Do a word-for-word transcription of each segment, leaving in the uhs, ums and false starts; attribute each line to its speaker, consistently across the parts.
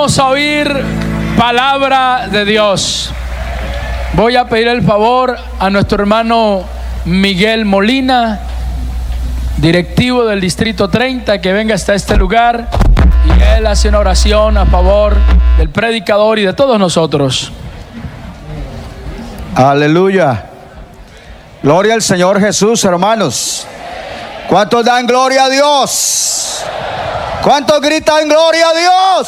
Speaker 1: Vamos a oír palabra de Dios. Voy a pedir el favor a nuestro hermano Miguel Molina, directivo del Distrito treinta, que venga hasta este lugar y él hace una oración a favor del predicador y de todos nosotros.
Speaker 2: Aleluya. Gloria al Señor Jesús, hermanos. ¿Cuántos dan gloria a Dios? ¿Cuántos gritan gloria a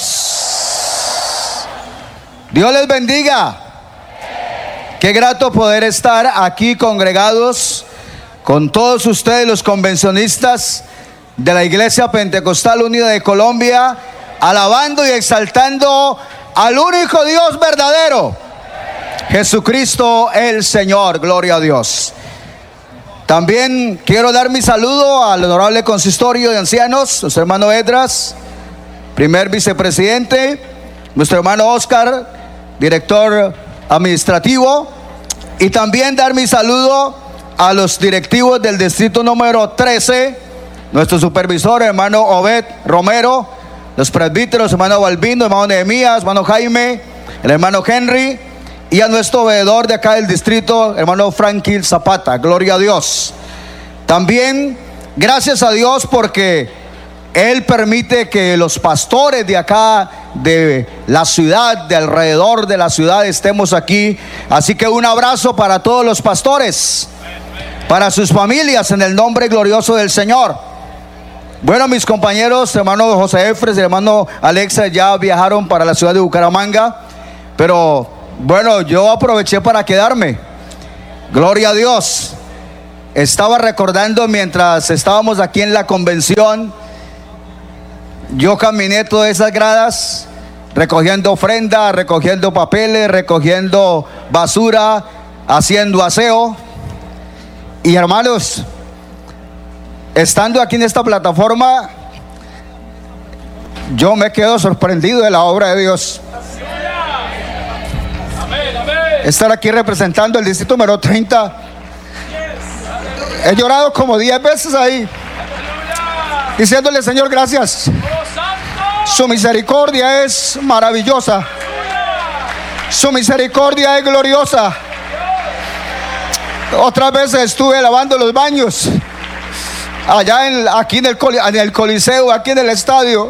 Speaker 2: Dios? Dios les bendiga. Qué grato poder estar aquí congregados con todos ustedes, los convencionistas de la Iglesia Pentecostal Unida de Colombia, alabando y exaltando al único Dios verdadero, Jesucristo el Señor. Gloria a Dios. También quiero dar mi saludo al honorable consistorio de ancianos, nuestro hermano Edras, primer vicepresidente, nuestro hermano Oscar, director administrativo, y también dar mi saludo a los directivos del distrito número trece, nuestro supervisor, hermano Obed Romero, los presbíteros, hermano Balbino, hermano Nehemías, hermano Jaime, el hermano Henry, y a nuestro veedor de acá del distrito, hermano Franklin Zapata. Gloria a Dios. También gracias a Dios porque Él permite que los pastores de acá, de la ciudad, de alrededor de la ciudad, estemos aquí. Así que un abrazo para todos los pastores, para sus familias, en el nombre glorioso del Señor. Bueno, mis compañeros, hermano José Efres y hermano Alexa ya viajaron para la ciudad de Bucaramanga, pero bueno, yo aproveché para quedarme. Gloria a Dios. Estaba recordando mientras estábamos aquí en la convención, yo caminé todas esas gradas recogiendo ofrenda, recogiendo papeles, recogiendo basura, haciendo aseo. Y hermanos, estando aquí en esta plataforma, yo me quedo sorprendido de la obra de Dios. Estar aquí representando el distrito número treinta, he llorado como diez veces ahí, diciéndole: Señor, gracias. Su misericordia es maravillosa, su misericordia es gloriosa. Otras veces estuve lavando los baños allá en, aquí en el, en el Coliseo, aquí en el estadio,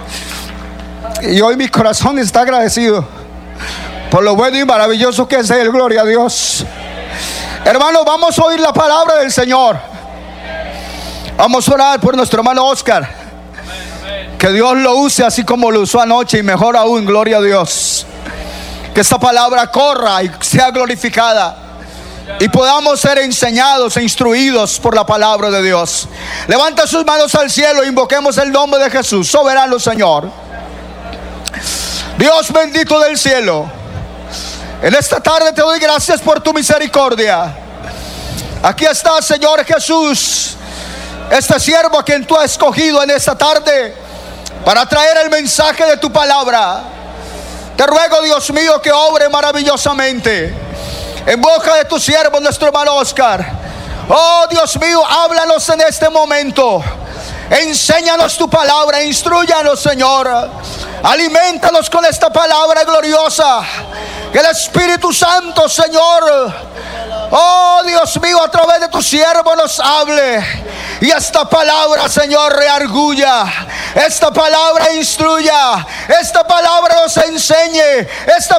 Speaker 2: y hoy mi corazón está agradecido por lo bueno y maravilloso que es Él. Gloria a Dios. Hermanos, vamos a oír la palabra del Señor. Vamos a orar por nuestro hermano Oscar, que Dios lo use así como lo usó anoche y mejor aún. Gloria a Dios. Que esta palabra corra y sea glorificada y podamos ser enseñados e instruidos por la palabra de Dios. Levanta sus manos al cielo e invoquemos el nombre de Jesús. Soberano Señor, Dios bendito del cielo, en esta tarde te doy gracias por tu misericordia. Aquí está, Señor Jesús, este siervo a quien tú has escogido en esta tarde para traer el mensaje de tu palabra. Te ruego, Dios mío, que obre maravillosamente en boca de tu siervo, nuestro hermano Oscar. Oh Dios mío, háblanos en este momento. Enséñanos tu palabra, instrúyanos, Señor. Alimentanos con esta palabra gloriosa. Que el Espíritu Santo, Señor, oh Dios mío, a través de tu siervo nos hable. Y esta palabra, Señor, reargulla. Esta palabra instruya. Esta palabra nos enseñe. Esta